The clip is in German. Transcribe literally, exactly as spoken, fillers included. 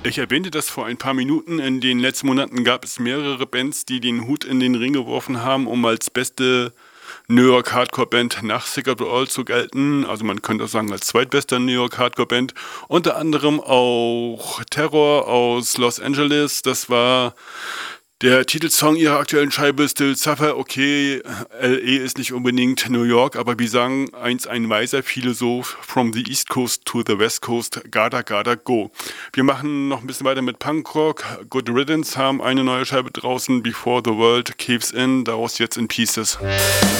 Ich erwähnte das vor ein paar Minuten. In den letzten Monaten gab es mehrere Bands, die den Hut in den Ring geworfen haben, um als beste New York Hardcore-Band nach Sick of It All zu gelten. Also man könnte auch sagen, als zweitbester New York Hardcore-Band. Unter anderem auch Terror aus Los Angeles. Das war der Titelsong ihrer aktuellen Scheibe Still Suffer. Okay, L A ist nicht unbedingt New York, aber wie sagen einst ein weiser Philosoph, from the East Coast to the West Coast, gotta, gotta go. Wir machen noch ein bisschen weiter mit Punkrock. Good Riddance haben eine neue Scheibe draußen, Before the World Caves In, daraus jetzt In Pieces.